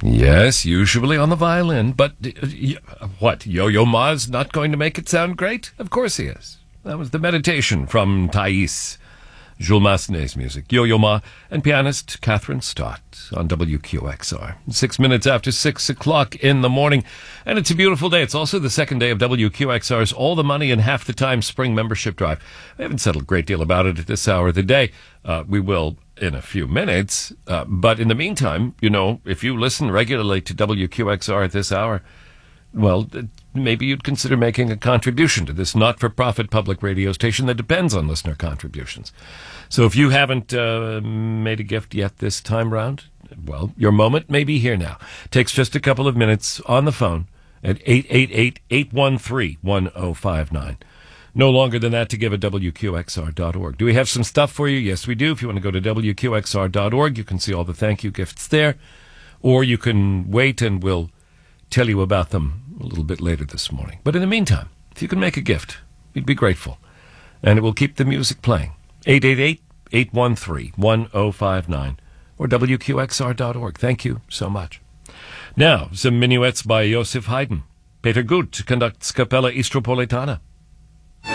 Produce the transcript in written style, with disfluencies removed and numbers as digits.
Yes, usually on the violin, but what, Yo-Yo Ma's not going to make it sound great? Of course he is. That was the meditation from Thais, Jules Massenet's music. Yo-Yo Ma and pianist Catherine Stott on WQXR. 6 minutes after 6 o'clock in the morning, and it's a beautiful day. It's also the second day of WQXR's All the Money in Half the Time Spring Membership Drive. We haven't said a great deal about it at this hour of the day. We will in a few minutes, but in the meantime, you know, if you listen regularly to WQXR at this hour, well, maybe you'd consider making a contribution to this not-for-profit public radio station that depends on listener contributions. So if you haven't made a gift yet this time round, well, your moment may be here now. Takes just a couple of minutes on the phone at 888-813-1059. No longer than that to give at WQXR.org. Do we have some stuff for you? Yes, we do. If you want to go to WQXR.org, you can see all the thank you gifts there. Or you can wait and we'll tell you about them a little bit later this morning. But in the meantime, if you can make a gift, we'd be grateful. And it will keep the music playing. 888-813-1059 or WQXR.org. Thank you so much. Now, some minuets by Joseph Haydn. Peter Gut conducts Capella Istropolitana.